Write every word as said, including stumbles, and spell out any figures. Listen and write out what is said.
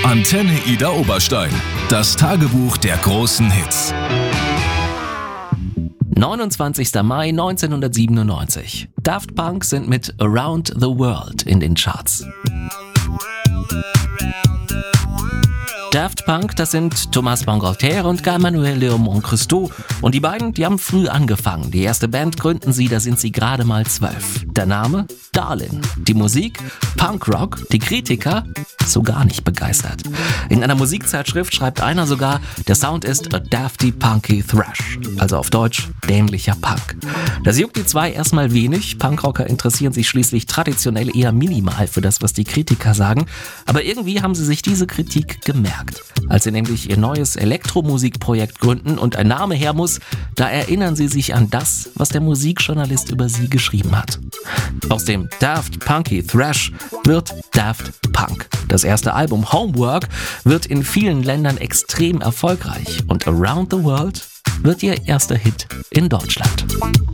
Antenne Ida Oberstein. Das Tagebuch der großen Hits. neunundzwanzigster Mai neunzehnhundertsiebenundneunzig. Daft Punk sind mit Around the World in den Charts. Daft Punk, das sind Thomas Bangalter und Gabriel Leomond Christou. Und die beiden, die haben früh angefangen. Die erste Band gründen sie, da sind sie gerade mal zwölf. Der Name? Darlin. Die Musik? Punkrock. Die Kritiker? So gar nicht begeistert. In einer Musikzeitschrift schreibt einer sogar, der Sound ist a dafty punky thrash. Also auf Deutsch, dämlicher Punk. Das juckt die zwei erstmal wenig. Punkrocker interessieren sich schließlich traditionell eher minimal für das, was die Kritiker sagen. Aber irgendwie haben sie sich diese Kritik gemerkt. Als sie nämlich ihr neues Elektromusikprojekt gründen und ein Name her muss, da erinnern sie sich an das, was der Musikjournalist über sie geschrieben hat. Aus dem Daft Punky Thrash wird Daft Punk. Das erste Album Homework wird in vielen Ländern extrem erfolgreich und Around the World wird ihr erster Hit in Deutschland.